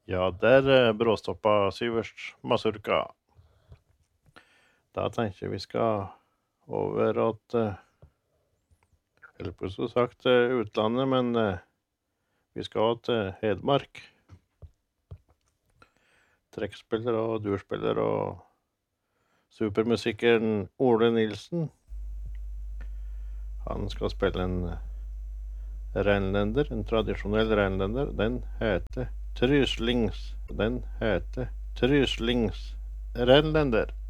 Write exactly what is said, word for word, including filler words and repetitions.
Ja, der eh, bråstoppa Syverst Masurka. Da tenker jeg vi skal over at eh, eller på så sagt eh, utlandet, men eh, vi skal til Hedmark. Trekkspiller og durspiller og supermusikeren Ole Nilsen. Han skal spille en reinlender, en tradisjonell reinlender. Den heter Tryslings. Den heter Tryslings reinlender.